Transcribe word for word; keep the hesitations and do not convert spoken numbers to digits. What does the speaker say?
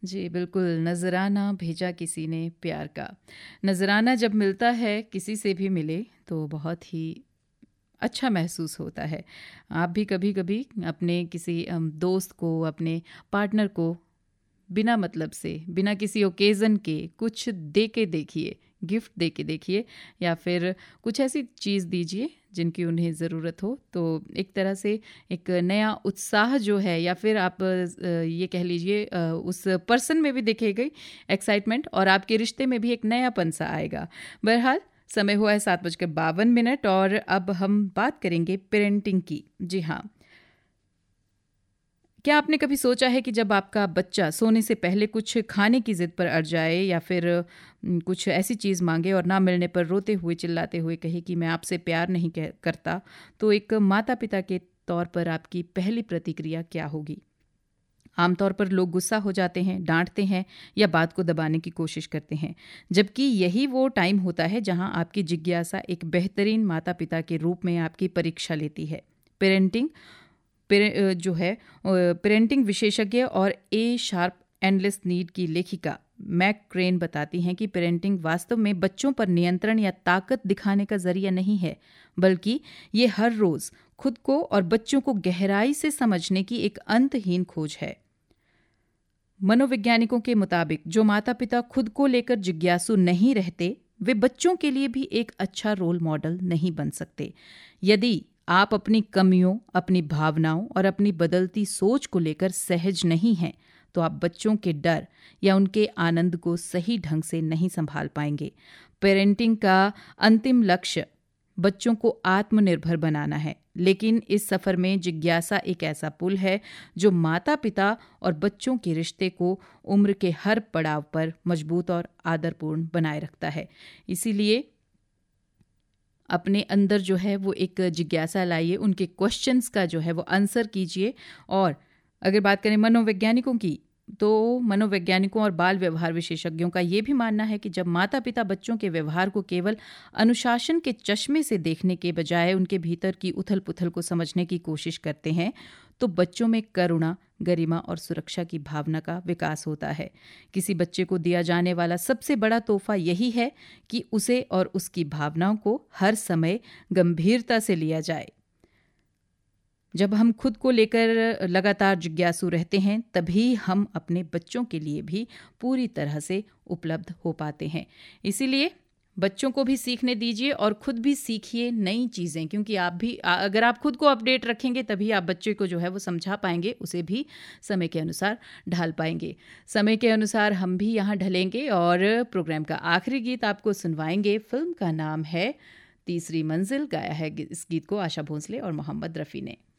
जी, बिल्कुल, नज़राना भेजा किसी ने प्यार का। नज़राना जब मिलता है, किसी से भी मिले, तो बहुत ही अच्छा महसूस होता है। आप भी कभी-कभी अपने किसी अम, दोस्त को, अपने पार्टनर को बिना मतलब से, बिना किसी ओकेज़न के कुछ दे के देखिए, गिफ्ट दे के देखिए या फिर कुछ ऐसी चीज़ दीजिए जिनकी उन्हें ज़रूरत हो। तो एक तरह से एक नया उत्साह जो है या फिर आप अ, ये कह लीजिए अ, उस पर्सन में भी दिखेगी एक्साइटमेंट और आपके रिश्ते में भी एक नयापन-सा आएगा। बहरहाल समय हुआ है सात बजकर बावन मिनट और अब हम बात करेंगे पेरेंटिंग की। जी हाँ। क्या आपने कभी सोचा है कि जब आपका बच्चा सोने से पहले कुछ खाने की ज़िद पर अड़ जाए या फिर उम, कुछ ऐसी चीज़ माँगे और ना मिलने पर रोते हुए, चिल्लाते हुए कहे कि मैं आपसे प्यार नहीं कह करता, तो एक माता-पिता के तौर पर आपकी पहली प्रतिक्रिया क्या होगी? आमतौर पर लोग गुस्सा हो जाते हैं, डाँटते हैं या बात को दबाने की कोशिश करते हैं। जबकि यही वो टाइम होता है जहाँ आपकी जिज्ञासा एक बेहतरीन माता-पिता के रूप में आपकी परीक्षा लेती है। पेरेंटिंग पेरे अ, जो है अ, पेरेंटिंग विशेषज्ञ और ए शार्प एंडलेस नीड की लेखिका मैक क्रेन बताती हैं कि पेरेंटिंग वास्तव में बच्चों पर नियंत्रण या ताकत दिखाने का जरिया नहीं है, बल्कि ये हर रोज खुद को और बच्चों को गहराई से समझने की एक अंतहीन खोज है। मनोवैज्ञानिकों के मुताबिक जो माता-पिता खुद को लेकर जिज्ञासु नहीं रहते, वे बच्चों के लिए भी एक अच्छा रोल मॉडल नहीं बन सकते। यदि आप अपनी कमियों, अपनी भावनाओं और अपनी बदलती सोच को लेकर सहज नहीं हैं, तो आप बच्चों के डर या उनके आनंद को सही ढंग से नहीं संभाल पाएंगे। पेरेंटिंग का अंतिम लक्ष्य बच्चों को आत्मनिर्भर बनाना है, लेकिन इस सफर में जिज्ञासा एक ऐसा पुल है जो माता-पिता और बच्चों के रिश्ते को उम्र के हर पड़ाव पर मजबूत और आदरपूर्ण बनाए रखता है। इसीलिए अपने अंदर जो है वो एक जिज्ञासा लाइए, उनके क्वेश्चंस का जो है वो आंसर कीजिए। और अगर बात करें मनोवैज्ञानिकों की, तो मनोवैज्ञानिकों और बाल व्यवहार विशेषज्ञों का ये भी मानना है कि जब माता पिता बच्चों के व्यवहार को केवल अनुशासन के चश्मे से देखने के बजाय उनके भीतर की उथल पुथल को समझने की कोशिश करते हैं, तो बच्चों में करुणा, गरिमा और सुरक्षा की भावना का विकास होता है। किसी बच्चे को दिया जाने वाला सबसे बड़ा तोहफा यही है कि उसे और उसकी भावनाओं को हर समय गंभीरता से लिया जाए। जब हम खुद को लेकर लगातार जिज्ञासु रहते हैं, तभी हम अपने बच्चों के लिए भी पूरी तरह से उपलब्ध हो पाते हैं। इसीलिए बच्चों को भी सीखने दीजिए और खुद भी सीखिए नई चीज़ें, क्योंकि आप भी आ- अगर आप खुद को अपडेट रखेंगे तभी आप बच्चे को जो है वो समझा पाएंगे, उसे भी समय के अनुसार ढाल पाएंगे। समय के अनुसार हम भी यहाँ ढलेंगे और प्रोग्राम का आखिरी गीत आपको सुनवाएंगे। फिल्म का नाम है तीसरी मंजिल। गाया है इस गीत को आशा भोंसले और मोहम्मद रफ़ी ने।